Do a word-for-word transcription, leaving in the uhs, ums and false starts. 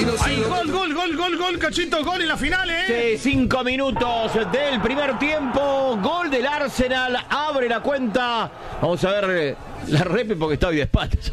Ay, gol, gol, gol, gol, gol, Cachito, gol en la final, ¿eh? Sí, cinco minutos del primer tiempo. Gol del Arsenal. Abre la cuenta. Vamos a ver la repe porque está hoy de espaldas.